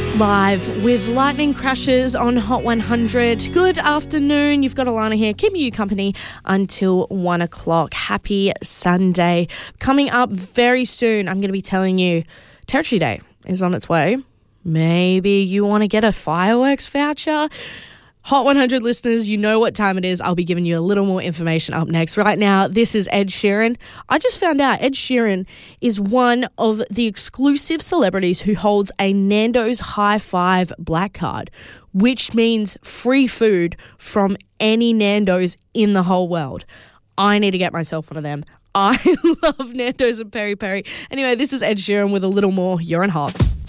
Live with lightning crashes on Hot 100. Good afternoon. You've got Alana here, keeping you company until 1 o'clock. Happy Sunday. Coming up very soon, I'm going to be telling you Territory Day is on its way. Maybe you want to get a fireworks voucher. Hot 100 listeners, you know what time it is. I'll be giving you a little more information up next. Right now, this is Ed Sheeran. I just found out Ed Sheeran is one of the exclusive celebrities who holds a Nando's High Five Black Card, which means free food from any Nando's in the whole world. I need to get myself one of them. I love Nando's and Peri Peri. Anyway, this is Ed Sheeran with a little more. You're on Hot.